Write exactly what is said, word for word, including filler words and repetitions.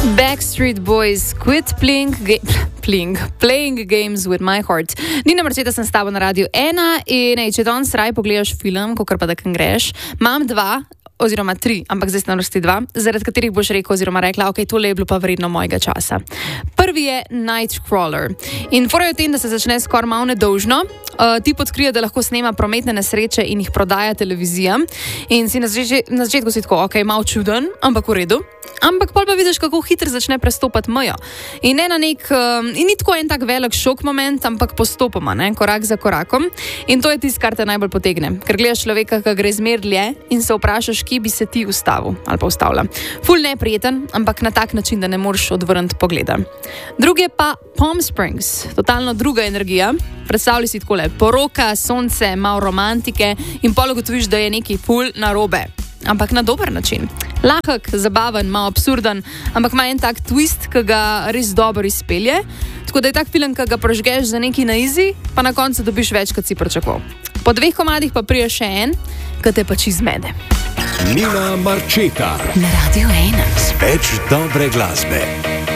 Backstreet Boys, quit playing, ga- playing, playing games with my heart. Nina Marčeta sem s tabo na Radiu ena in ej, če danes raj pogledaš film, kakor pa da kam greš, imam dva, oziroma tri, ampak zdaj na vrsti dva, zaradi katerih boš rekel oziroma rekla, ok, tole je bilo pa vredno mojega časa. Prvi je Nightcrawler. In fora je v tem, da se začne skoraj malo nedolžno. Uh, tip odkrije, da lahko snema prometne nesreče in jih prodaja televizijam. In si na, začet, na začetku si tako, ok, malo čuden, ampak v redu. Ampak pol pa vidiš, kako hitro začne prestopati mejo. In ne na nek, um, in ni tako en tak velik šok moment, ampak postopoma, ne, korak za korakom. In to je tisto, kar te najbolj potegne. Ker gledaš človeka, ki gre zmer dlje in se vprašaš, kje bi se ti ustavil ali pa ustavila. Ful neprijeten, ampak na tak način, da ne moreš odvrniti pogleda. Drugi je pa Palm Springs, totalno druga energija. Predstavljaj si takole, poroka, sonce, malo romantike in pol ugotoviš, da je neki ful narobe. Ampak na dober način. Lahek, zabaven, malo absurden, ampak ima en tak twist, ki ga res dobro izpelje. Tako da je tak film, ki ga prožgeš za neki na izi, pa na koncu dobiš več, kot si pričakoval. Po dveh komadih pa prije še en, ki te pač izmede. Nina Marčeta na Radiu ena. Več dobre glasbe.